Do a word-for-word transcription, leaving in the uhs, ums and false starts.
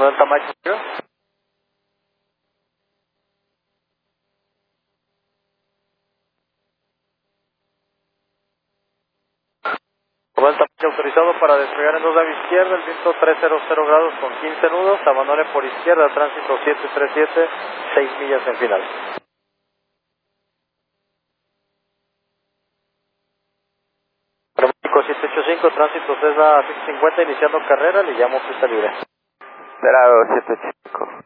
noventa Mike. noventa Mike autorizado para despegar en dos a mi izquierda, el viento trescientos grados con quince nudos, abandone por izquierda, tránsito siete treinta y siete, seis millas en final. México siete ochenta y cinco, tránsito Cessna seiscientos cincuenta, iniciando carrera, le llamo pista libre. Bravo siete ochenta y cinco.